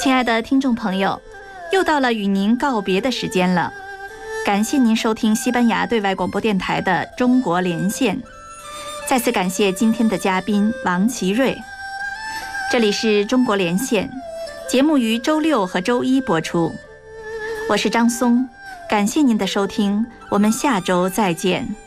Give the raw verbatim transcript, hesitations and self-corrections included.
亲爱的听众朋友，又到了与您告别的时间了。感谢您收听西班牙对外广播电台的中国连线，再次感谢今天的嘉宾王奇瑞。这里是中国连线，节目于周六和周一播出。我是张松，感谢您的收听，我们下周再见。